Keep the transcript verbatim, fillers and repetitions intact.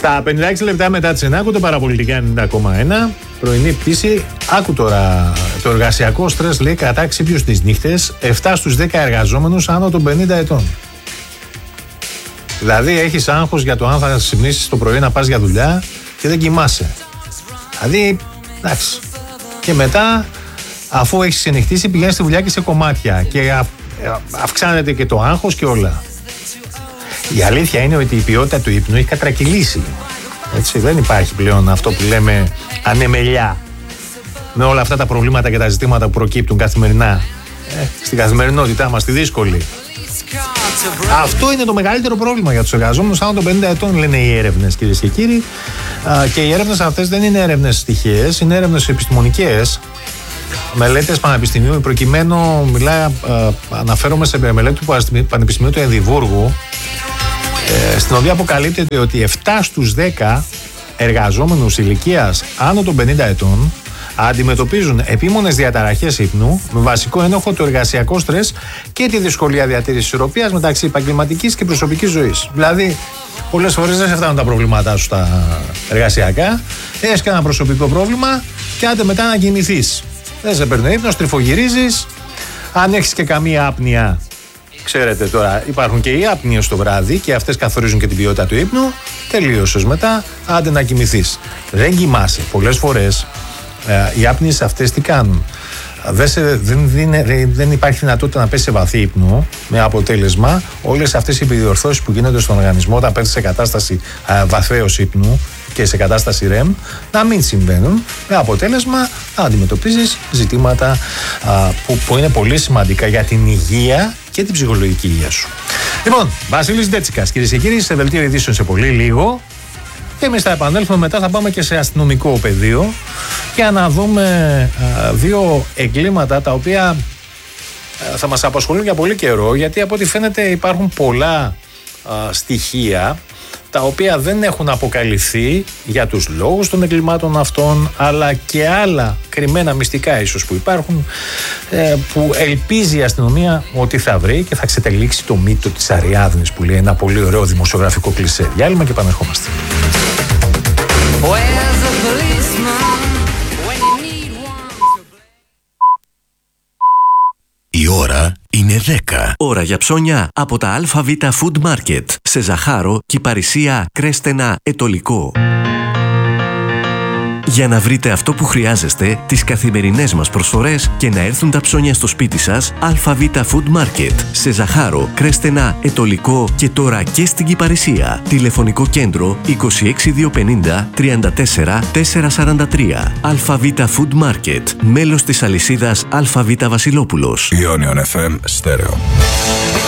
Στα πενήντα έξι λεπτά μετά τις εννιά ακούτε παραπολιτικά ενενήντα κόμμα ένα. Πρωινή πτήση. Άκου τώρα. Το εργασιακό στρες λέει κατά ξύπνιους τις νύχτες επτά στους δέκα εργαζόμενους άνω των πενήντα ετών. Δηλαδή έχεις άγχος για το αν θα ξυπνήσεις το πρωί να πας για δουλειά και δεν κοιμάσαι. Δηλαδή, εντάξει. Και μετά, αφού έχεις ξενυχτήσει, πηγαίνεις στη δουλειά και σε κομμάτια. Και αυ, αυξάνεται και το άγχος και όλα. Η αλήθεια είναι ότι η ποιότητα του ύπνου έχει κατρακυλήσει. Έτσι, δεν υπάρχει πλέον αυτό που λέμε ανεμελιά. Με όλα αυτά τα προβλήματα και τα ζητήματα που προκύπτουν καθημερινά ε, στην καθημερινότητά μας, τη δύσκολη. Αυτό είναι το μεγαλύτερο πρόβλημα για τους εργαζόμενους άνω των πενήντα ετών, λένε οι έρευνες, κυρίες και κύριοι. Και οι έρευνες αυτές δεν είναι έρευνες τυχαίες, είναι έρευνες επιστημονικές. Μελέτες πανεπιστημίου, προκειμένου, μιλά, αναφέρομαι σε μελέτη του Πανεπιστημίου του Εδιμβούργου, στην οποία αποκαλύπτεται ότι επτά στους δέκα εργαζόμενους ηλικίας άνω των πενήντα ετών αντιμετωπίζουν επίμονες διαταραχές ύπνου με βασικό ένοχο το εργασιακό στρες και τη δυσκολία διατήρησης ισορροπίας μεταξύ επαγγελματικής και προσωπικής ζωής. Δηλαδή, πολλές φορές δεν σε φτάνουν τα προβλήματά σου στα εργασιακά, έχεις και ένα προσωπικό πρόβλημα και άντε μετά να κοιμηθείς. Δεν σε παίρνει ύπνος, τριφογυρίζεις. Αν έχεις και καμία άπνοια, ξέρετε τώρα, υπάρχουν και οι άπνοιες το βράδυ και αυτές καθορίζουν και την ποιότητα του ύπνου. Τελείωσες μετά, άντε να κοιμηθείς. Δεν κοιμάσαι. Πολλές φορές ε, οι άπνοιες αυτές τι κάνουν. Δεν, σε, δεν, δεν, δεν υπάρχει δυνατότητα να πέσει σε βαθύ ύπνο, με αποτέλεσμα όλες αυτές οι επιδιορθώσεις που γίνονται στον οργανισμό όταν πέφτει σε κατάσταση ε, βαθέως ύπνου και σε κατάσταση ρεμ να μην συμβαίνουν, με αποτέλεσμα να αντιμετωπίζεις ζητήματα α, που, που είναι πολύ σημαντικά για την υγεία και την ψυχολογική υγεία σου. Λοιπόν, Βασίλης Ντέτσικας, κυρίες και κύριοι, σε δελτίο ειδήσεων σε πολύ λίγο. Και εμείς θα επανέλθουμε μετά, θα πάμε και σε αστυνομικό πεδίο για να δούμε α, δύο εγκλήματα τα οποία α, θα μας απασχολούν για πολύ καιρό, γιατί από ό,τι φαίνεται υπάρχουν πολλά α, στοιχεία τα οποία δεν έχουν αποκαλυφθεί για τους λόγους των εγκλημάτων αυτών, αλλά και άλλα κρυμμένα μυστικά ίσως που υπάρχουν, ε, που ελπίζει η αστυνομία ότι θα βρει και θα ξετελήξει το μύτο της Αριάδνης, που λέει ένα πολύ ωραίο δημοσιογραφικό κλισέ. Διάλειμμα και επανερχόμαστε. Η ώρα είναι δέκα. Ώρα για ψώνια από τα ΑΒ Food Market. Σε Ζαχάρο, Κυπαρισία, Κρέστενα, Ετωλικό. Για να βρείτε αυτό που χρειάζεστε, τις καθημερινές μας προσφορές και να έρθουν τα ψώνια στο σπίτι σας, ΑΒ Food Market. Σε Ζαχάρο, Κρέστενα, Ετωλικό και τώρα και στην Κυπαρισία. Τηλεφωνικό κέντρο είκοσι έξι διακόσια πενήντα τριάντα τέσσερα τετρακόσια σαράντα τρία. ΑΒ Food Market. Μέλος της αλυσίδας ΑΒ Βασιλόπουλος. Ionion εφ εμ Stereo.